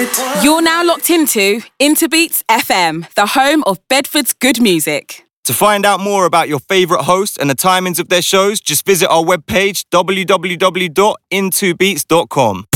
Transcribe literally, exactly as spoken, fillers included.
You're now locked into Interbeats F M, the home of Bedford's good music. To find out more about your favourite hosts and the timings of their shows, just visit our webpage w w w dot into beats dot com.